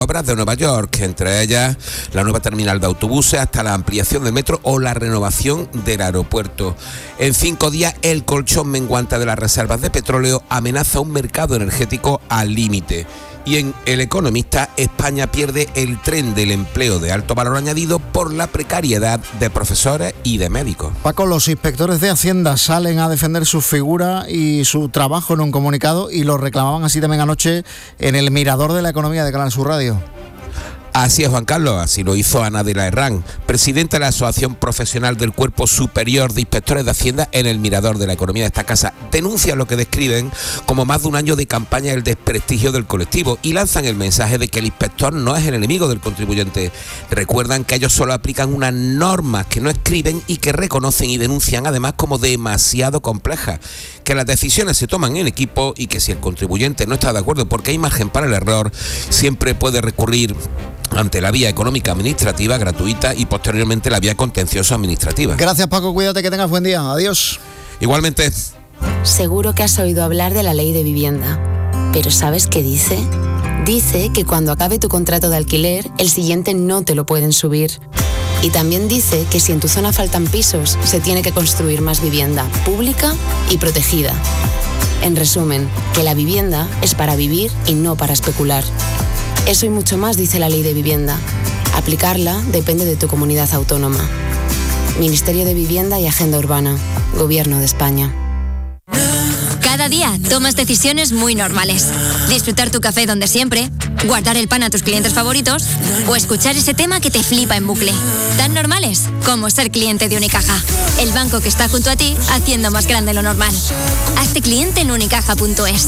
obras de Nueva York, entre ellas la nueva terminal de autobuses, hasta la ampliación del metro o la renovación del aeropuerto. En 5 días, el colchón menguante de las reservas de petróleo amenaza un mercado energético al límite. Y en El Economista, España pierde el tren del empleo de alto valor añadido por la precariedad de profesores y de médicos. Paco, los inspectores de Hacienda salen a defender su figura y su trabajo en un comunicado y lo reclamaban así también anoche en el Mirador de la Economía de Canal Sur Radio. Así es, Juan Carlos, así lo hizo Ana de la Herrán, presidenta de la Asociación Profesional del Cuerpo Superior de Inspectores de Hacienda en el Mirador de la Economía de esta casa. Denuncian lo que describen como más de un año de campaña del desprestigio del colectivo y lanzan el mensaje de que el inspector no es el enemigo del contribuyente. Recuerdan que ellos solo aplican unas normas que no escriben y que reconocen y denuncian además como demasiado complejas, que las decisiones se toman en equipo y que si el contribuyente no está de acuerdo porque hay margen para el error, siempre puede recurrir ante la vía económica administrativa gratuita y posteriormente la vía contencioso administrativa. Gracias, Paco, cuídate, que tengas buen día. Adiós. Igualmente. Seguro que has oído hablar de la ley de vivienda, pero ¿sabes qué dice? Dice que cuando acabe tu contrato de alquiler, el siguiente no te lo pueden subir. Y también dice que si en tu zona faltan pisos, se tiene que construir más vivienda pública y protegida. En resumen, que la vivienda es para vivir y no para especular. Eso y mucho más dice la ley de vivienda. Aplicarla depende de tu comunidad autónoma. Ministerio de Vivienda y Agenda Urbana. Gobierno de España. Cada día tomas decisiones muy normales. Disfrutar tu café donde siempre, guardar el pan a tus clientes favoritos o escuchar ese tema que te flipa en bucle. Tan normales como ser cliente de Unicaja. El banco que está junto a ti haciendo más grande lo normal. Hazte cliente en unicaja.es.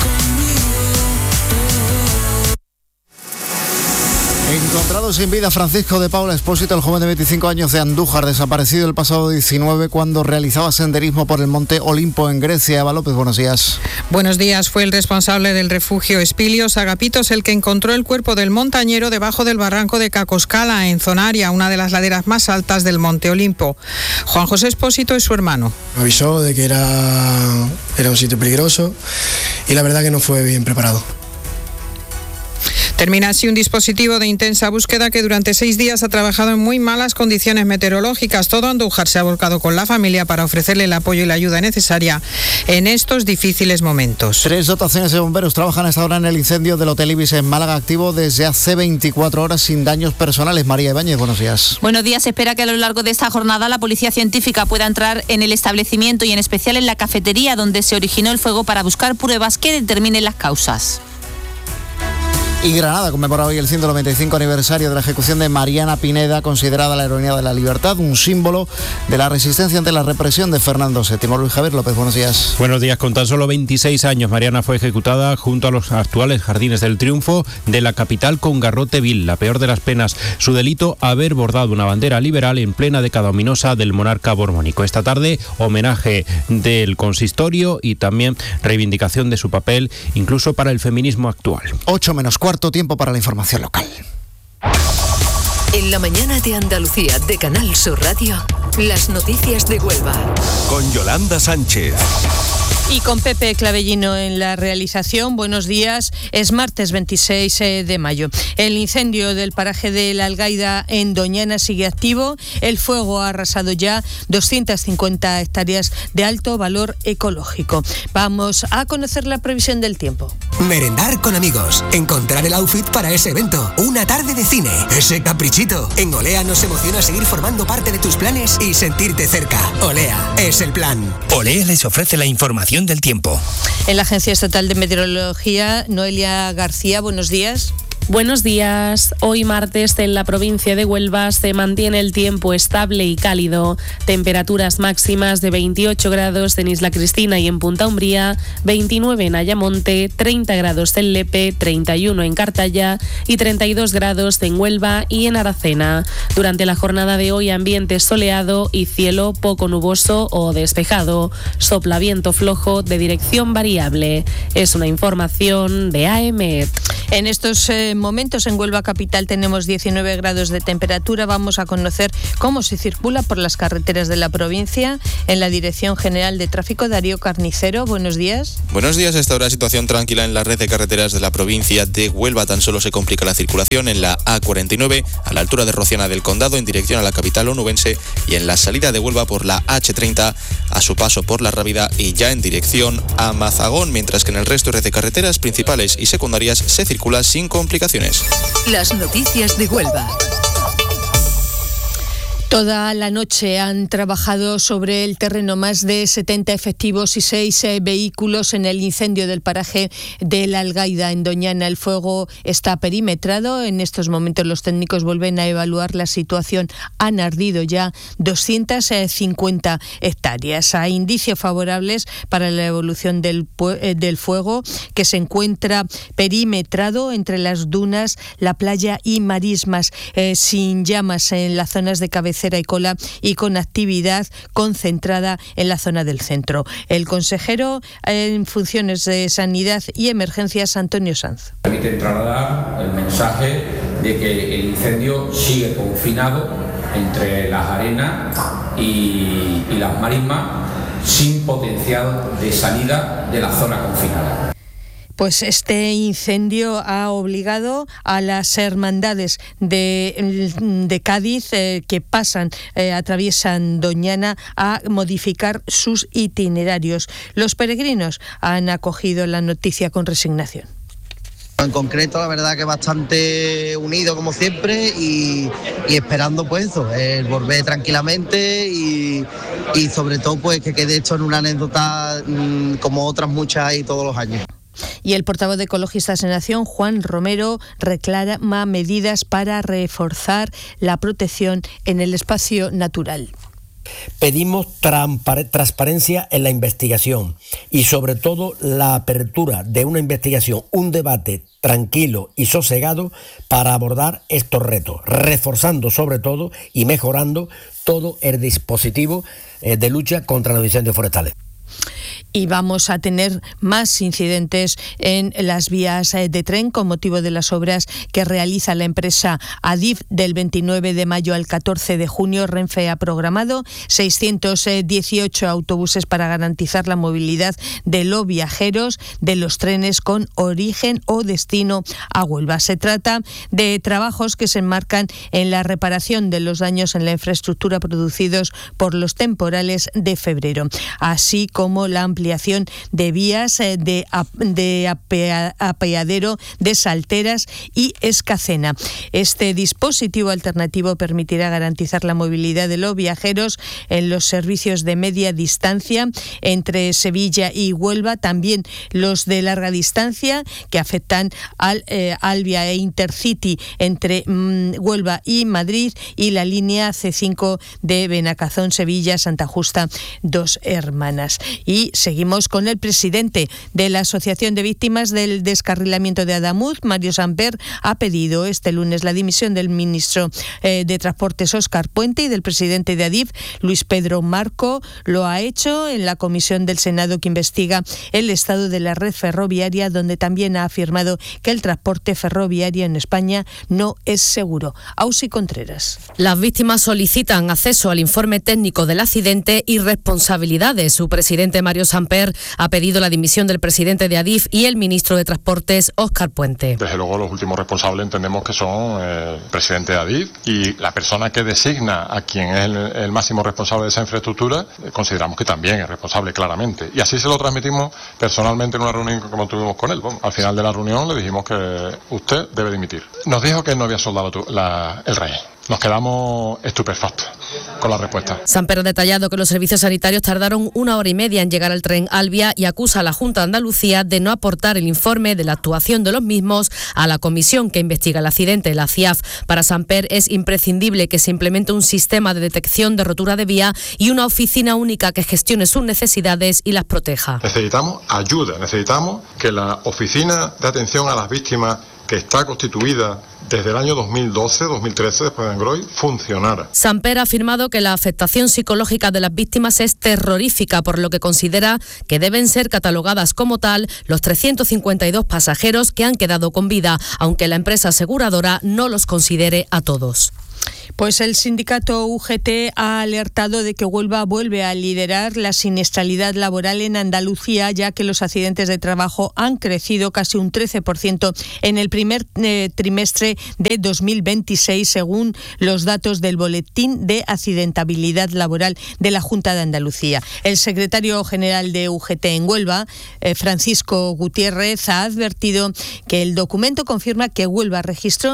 Encontrado sin vida Francisco de Paula Expósito, el joven de 25 años de Andújar, desaparecido el pasado 19 cuando realizaba senderismo por el monte Olimpo en Grecia. Eva López, buenos días. Buenos días. Fue el responsable del refugio Espilios Agapitos el que encontró el cuerpo del montañero debajo del barranco de Cacoscala, en Zonaria, una de las laderas más altas del monte Olimpo. Juan José Expósito es su hermano. Me avisó de que era un sitio peligroso y la verdad que no fue bien preparado. Termina así un dispositivo de intensa búsqueda que durante 6 días ha trabajado en muy malas condiciones meteorológicas. Todo Andújar se ha volcado con la familia para ofrecerle el apoyo y la ayuda necesaria en estos difíciles momentos. 3 dotaciones de bomberos trabajan hasta ahora en el incendio del Hotel Ibis en Málaga, activo desde hace 24 horas sin daños personales. María Ibáñez, buenos días. Buenos días. Se espera que a lo largo de esta jornada la policía científica pueda entrar en el establecimiento y en especial en la cafetería donde se originó el fuego para buscar pruebas que determinen las causas. Y Granada conmemora hoy el 195 aniversario de la ejecución de Mariana Pineda, considerada la heroína de la libertad, un símbolo de la resistencia ante la represión de Fernando VII. Luis Javier López, buenos días. Buenos días. Con tan solo 26 años, Mariana fue ejecutada junto a los actuales Jardines del Triunfo de la capital con garrote vil, la peor de las penas. Su delito, haber bordado una bandera liberal en plena década ominosa del monarca borbónico. Esta tarde, homenaje del consistorio y también reivindicación de su papel, incluso para el feminismo actual. 8 menos cuarto, tiempo para la información local. En la mañana de Andalucía de Canal Sur Radio, las noticias de Huelva. Con Yolanda Sánchez. Y con Pepe Clavellino en la realización. Buenos días. Es martes 26 de mayo. El incendio del paraje de La Algaida en Doñana sigue activo. El fuego ha arrasado ya 250 hectáreas de alto valor ecológico. Vamos a conocer la previsión del tiempo. Merendar con amigos. Encontrar el outfit para ese evento. Una tarde de cine. Ese caprichito. En Olea nos emociona seguir formando parte de tus planes y sentirte cerca. Olea es el plan. Olea les ofrece la información del tiempo. En la Agencia Estatal de Meteorología, Noelia García, buenos días. Buenos días. Hoy martes en la provincia de Huelva se mantiene el tiempo estable y cálido. Temperaturas máximas de 28 grados en Isla Cristina y en Punta Umbría, 29 en Ayamonte, 30 grados en Lepe, 31 en Cartaya y 32 grados en Huelva y en Aracena. Durante la jornada de hoy, ambiente soleado y cielo poco nuboso o despejado. Sopla viento flojo de dirección variable. Es una información de AEMET. En estos momentos en Huelva capital tenemos 19 grados de temperatura. Vamos a conocer cómo se circula por las carreteras de la provincia. En la Dirección General de Tráfico, Darío Carnicero, buenos días. Buenos días, a esta hora situación tranquila en la red de carreteras de la provincia de Huelva. Tan solo se complica la circulación en la A49 a la altura de Rociana del Condado en dirección a la capital onubense y en la salida de Huelva por la H30 a su paso por La Rábida y ya en dirección a Mazagón, mientras que en el resto de carreteras principales y secundarias se circula sin complicaciones. Las noticias de Huelva. Toda la noche han trabajado sobre el terreno más de 70 efectivos y 6 vehículos en el incendio del paraje de La Algaida, en Doñana. El fuego está perimetrado. En estos momentos los técnicos vuelven a evaluar la situación. Han ardido ya 250 hectáreas. Hay indicios favorables para la evolución del fuego, que se encuentra perimetrado entre las dunas, la playa y marismas, sin llamas en las zonas de cabecera y cola y con actividad concentrada en la zona del centro. El consejero en funciones de Sanidad y Emergencias, Antonio Sanz. Permiten trasladar el mensaje de que el incendio sigue confinado entre las arenas y las marismas, sin potencial de salida de la zona confinada. Pues este incendio ha obligado a las hermandades de Cádiz que atraviesan Doñana a modificar sus itinerarios. Los peregrinos han acogido la noticia con resignación. En concreto, la verdad que bastante unido como siempre y esperando pues eso, el volver tranquilamente y sobre todo pues que quede esto en una anécdota como otras muchas y todos los años. Y el portavoz de Ecologistas en Acción, Juan Romero, reclama medidas para reforzar la protección en el espacio natural. Pedimos transparencia en la investigación y sobre todo la apertura de una investigación, un debate tranquilo y sosegado para abordar estos retos, reforzando sobre todo y mejorando todo el dispositivo de lucha contra los incendios forestales. Y vamos a tener más incidentes en las vías de tren con motivo de las obras que realiza la empresa Adif. Del 29 de mayo al 14 de junio, Renfe ha programado 618 autobuses para garantizar la movilidad de los viajeros de los trenes con origen o destino a Huelva. Se trata de trabajos que se enmarcan en la reparación de los daños en la infraestructura producidos por los temporales de febrero, así como la ampliación de vías de apeadero de Salteras y Escacena. Este dispositivo alternativo permitirá garantizar la movilidad de los viajeros en los servicios de media distancia entre Sevilla y Huelva, también los de larga distancia que afectan al Albia e Intercity entre Huelva y Madrid, y la línea C5 de Benacazón, Sevilla, Santa Justa, Dos Hermanas. Y seguimos con el presidente de la Asociación de Víctimas del Descarrilamiento de Adamuz, Mario Samper, ha pedido este lunes la dimisión del ministro de Transportes, Óscar Puente, y del presidente de Adif, Luis Pedro Marco. Lo ha hecho en la comisión del Senado que investiga el estado de la red ferroviaria, donde también ha afirmado que el transporte ferroviario en España no es seguro. Ausi Contreras. Las víctimas solicitan acceso al informe técnico del accidente y responsabilidades. Su presidente, Mario Samper, ha pedido la dimisión del presidente de Adif y el ministro de Transportes, Óscar Puente. Desde luego los últimos responsables entendemos que son el presidente de Adif y la persona que designa a quien es el máximo responsable de esa infraestructura, consideramos que también es responsable claramente. Y así se lo transmitimos personalmente en una reunión como tuvimos con él. Bueno, al final de la reunión le dijimos que usted debe dimitir. Nos dijo que no había soldado el rey. Nos quedamos estupefactos con la respuesta. Samper ha detallado que los servicios sanitarios tardaron 1 hora y media en llegar al tren Albia y acusa a la Junta de Andalucía de no aportar el informe de la actuación de los mismos a la comisión que investiga el accidente, la CIAF. Para Samper es imprescindible que se implemente un sistema de detección de rotura de vía y una oficina única que gestione sus necesidades y las proteja. Necesitamos ayuda, necesitamos que la oficina de atención a las víctimas, que está constituida desde el año 2012-2013, después de Engroy, funcionara. Samper ha afirmado que la afectación psicológica de las víctimas es terrorífica, por lo que considera que deben ser catalogadas como tal los 352 pasajeros que han quedado con vida, aunque la empresa aseguradora no los considere a todos. Pues el sindicato UGT ha alertado de que Huelva vuelve a liderar la siniestralidad laboral en Andalucía, ya que los accidentes de trabajo han crecido casi un 13% en el primer trimestre de 2026, según los datos del Boletín de Accidentabilidad Laboral de la Junta de Andalucía. El secretario general de UGT en Huelva, Francisco Gutiérrez, ha advertido que el documento confirma que Huelva registró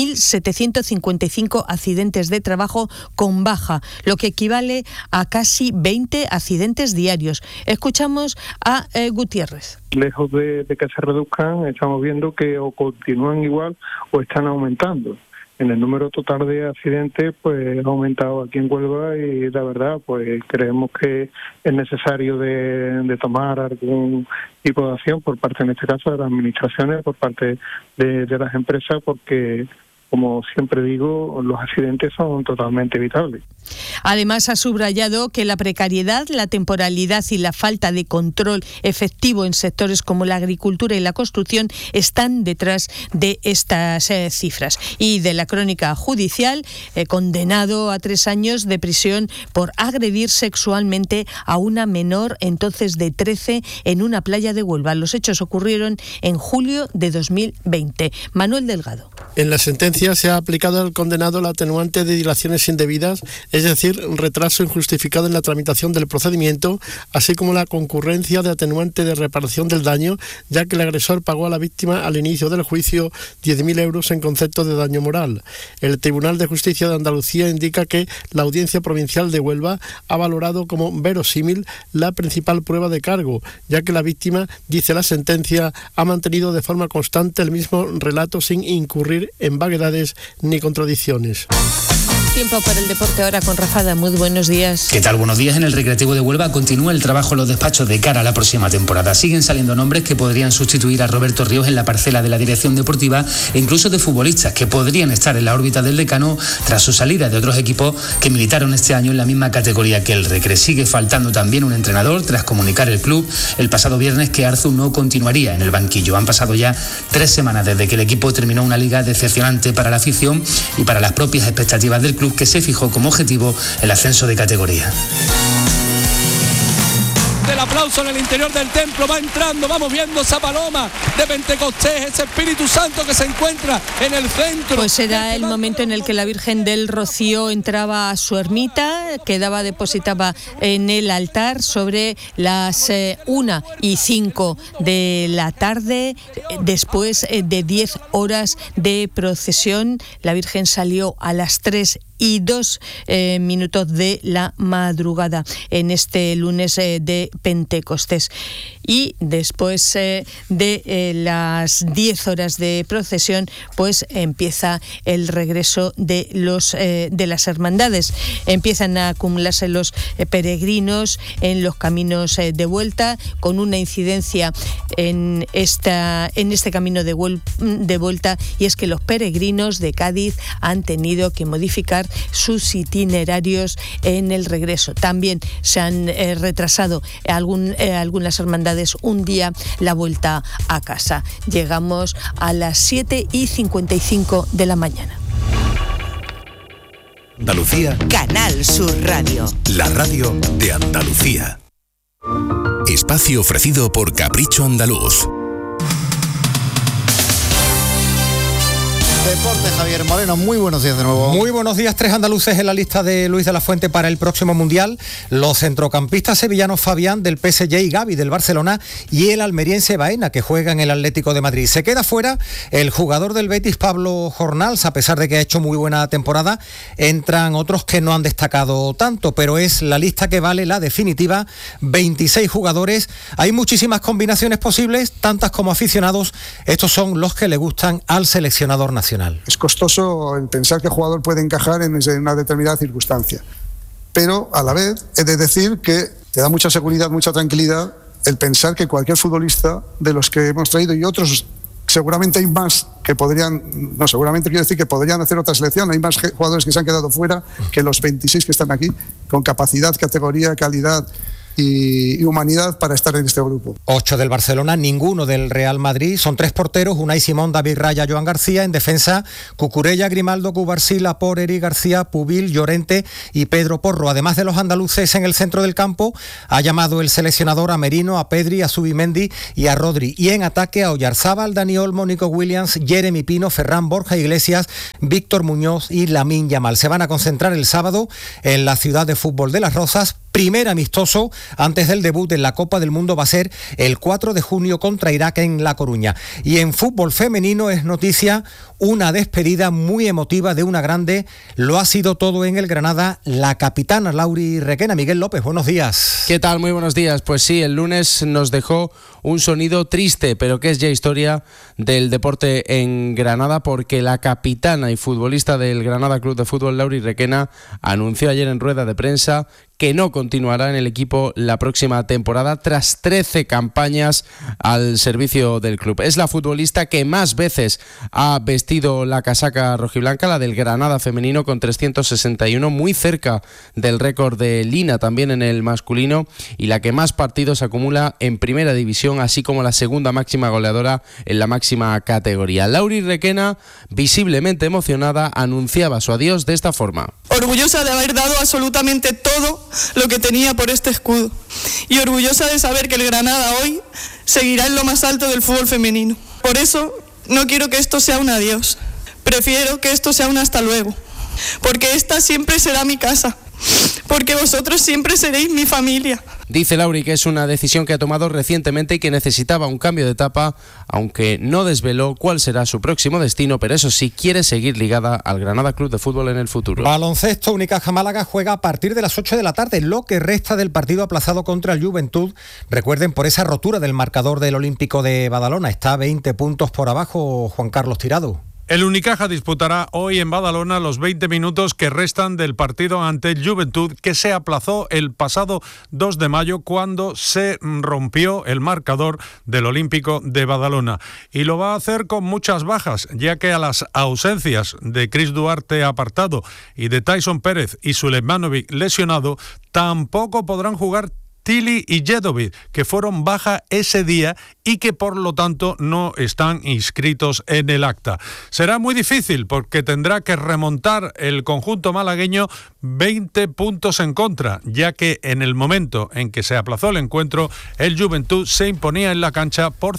1.755 accidentes de trabajo con baja, lo que equivale a casi 20 accidentes diarios. Escuchamos a Gutiérrez. Lejos de que se reduzcan, estamos viendo que o continúan igual o están aumentando. En el número total de accidentes, pues ha aumentado aquí en Huelva y la verdad, pues creemos que es necesario de tomar algún tipo de acción por parte, en este caso, de las administraciones, por parte de las empresas, porque, como siempre digo, los accidentes son totalmente evitables. Además, ha subrayado que la precariedad, la temporalidad y la falta de control efectivo en sectores como la agricultura y la construcción están detrás de estas cifras. Y de la crónica judicial, condenado a 3 años de prisión por agredir sexualmente a una menor, entonces de 13, en una playa de Huelva. Los hechos ocurrieron en julio de 2020. Manuel Delgado. En la sentencia se ha aplicado al condenado la atenuante de dilaciones indebidas, es decir, retraso injustificado en la tramitación del procedimiento, así como la concurrencia de atenuante de reparación del daño, ya que el agresor pagó a la víctima al inicio del juicio 10.000 euros en concepto de daño moral. El Tribunal de Justicia de Andalucía indica que la Audiencia Provincial de Huelva ha valorado como verosímil la principal prueba de cargo, ya que la víctima, dice la sentencia, ha mantenido de forma constante el mismo relato sin incurrir en vaguedades ni contradicciones. Tiempo para el deporte ahora con Rafa Damud. Buenos días. ¿Qué tal? Buenos días. En el Recreativo de Huelva continúa el trabajo en los despachos de cara a la próxima temporada. Siguen saliendo nombres que podrían sustituir a Roberto Ríos en la parcela de la dirección deportiva e incluso de futbolistas que podrían estar en la órbita del decano tras su salida de otros equipos que militaron este año en la misma categoría que el Recre. Sigue faltando también un entrenador tras comunicar el club el pasado viernes que Arzu no continuaría en el banquillo. Han pasado ya 3 semanas desde que el equipo terminó una liga decepcionante para la afición y para las propias expectativas del club, que se fijó como objetivo el ascenso de categoría. El aplauso en el interior del templo va entrando, vamos viendo esa paloma de Pentecostés, ese Espíritu Santo que se encuentra en el centro. Pues era el momento en el que la Virgen del Rocío entraba a su ermita, depositaba en el altar sobre las 1:05 de la tarde, después de 10 horas de procesión. La Virgen salió a las 3:02 de la madrugada en este lunes de Pentecostés. Y después de las 10 horas de procesión, pues empieza el regreso de las hermandades. Empiezan a acumularse los peregrinos en los caminos de vuelta, con una incidencia en este camino de vuelta, y es que los peregrinos de Cádiz han tenido que modificar sus itinerarios en el regreso. También se han retrasado algunas hermandades un día la vuelta a casa. Llegamos a las 7:55 de la mañana. Andalucía. Canal Sur Radio. La radio de Andalucía. Espacio ofrecido por Capricho Andaluz. Deporte, Javier Moreno, muy buenos días de nuevo. Muy buenos días. 3 andaluces en la lista de Luis de la Fuente para el próximo Mundial. Los centrocampistas sevillanos Fabián del PSG y Gavi del Barcelona, y el almeriense Baena, que juega en el Atlético de Madrid. Se queda fuera el jugador del Betis, Pablo Jornals, a pesar de que ha hecho muy buena temporada. Entran otros que no han destacado tanto, pero es la lista que vale la definitiva. 26 jugadores. Hay muchísimas combinaciones posibles, tantas como aficionados. Estos son los que le gustan al seleccionador nacional. Es costoso el pensar que el jugador puede encajar en una determinada circunstancia, pero a la vez he de decir que te da mucha seguridad, mucha tranquilidad el pensar que cualquier futbolista de los que hemos traído, y otros seguramente hay más que podrían, no, seguramente quiero decir que podrían hacer otra selección. Hay más jugadores que se han quedado fuera que los 26 que están aquí, con capacidad, categoría, calidad y humanidad para estar en este grupo. 8 del Barcelona, ninguno del Real Madrid. Son 3 porteros: Unai Simón, David Raya, Joan García. En defensa, Cucurella, Grimaldo, Cubarsí, Laporte, Eric García, Pubil, Llorente y Pedro Porro. Además de los andaluces en el centro del campo, ha llamado el seleccionador a Merino, a Pedri, a Zubimendi y a Rodri. Y en ataque a Oyarzábal, Dani Olmo, Nico Williams, Jeremy Pino, Ferran, Borja Iglesias, Víctor Muñoz y Lamine Yamal. Se van a concentrar el sábado en la ciudad de fútbol de Las Rozas. Primer amistoso antes del debut en la Copa del Mundo va a ser el 4 de junio contra Irak en La Coruña. Y en fútbol femenino es noticia una despedida muy emotiva de una grande. Lo ha sido todo en el Granada, la capitana Lauri Requena. Miguel López, buenos días. ¿Qué tal? Muy buenos días. Pues sí, el lunes nos dejó un sonido triste, pero que es ya historia del deporte en Granada, porque la capitana y futbolista del Granada Club de Fútbol, Lauri Requena, anunció ayer en rueda de prensa que no continuará en el equipo la próxima temporada tras 13 campañas al servicio del club. Es la futbolista que más veces ha vestido la casaca rojiblanca, la del Granada femenino, con 361, muy cerca del récord de Lina también en el masculino, y la que más partidos acumula en primera división, así como la segunda máxima goleadora en la máxima categoría. Lauri Requena, visiblemente emocionada, anunciaba su adiós de esta forma. Orgullosa de haber dado absolutamente todo lo que tenía por este escudo, y orgullosa de saber que el Granada hoy seguirá en lo más alto del fútbol femenino. Por eso no quiero que esto sea un adiós, prefiero que esto sea un hasta luego, porque esta siempre será mi casa, porque vosotros siempre seréis mi familia. Dice Lauri que es una decisión que ha tomado recientemente y que necesitaba un cambio de etapa, aunque no desveló cuál será su próximo destino, pero eso sí, quiere seguir ligada al Granada Club de Fútbol en el futuro. Baloncesto, Unicaja Málaga juega a partir de las 8 de la tarde, lo que resta del partido aplazado contra el Juventud. Recuerden, por esa rotura del marcador del Olímpico de Badalona, está 20 puntos por abajo Juan Carlos Tirado. El Unicaja disputará hoy en Badalona los 20 minutos que restan del partido ante el Juventud, que se aplazó el pasado 2 de mayo cuando se rompió el marcador del Olímpico de Badalona. Y lo va a hacer con muchas bajas, ya que a las ausencias de Chris Duarte apartado y de Tyson Pérez y Sulemanovic lesionado, tampoco podrán jugar Tili y Jedovic, que fueron baja ese día y que por lo tanto no están inscritos en el acta. Será muy difícil porque tendrá que remontar el conjunto malagueño 20 puntos en contra, ya que en el momento en que se aplazó el encuentro, el Juventud se imponía en la cancha por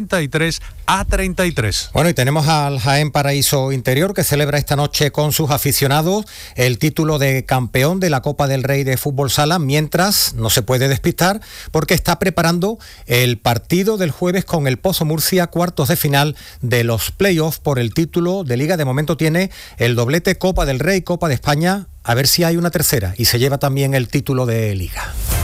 53-33. Bueno, y tenemos al Jaén Paraíso Interior, que celebra esta noche con sus aficionados el título de campeón de la Copa del Rey de Fútbol Sala, mientras no se puede despistar porque está preparando el partido del jueves con el Pozo Murcia, cuartos de final de los playoffs por el título de Liga. De momento tiene el doblete Copa del Rey, Copa de España, a ver si hay una tercera y se lleva también el título de Liga.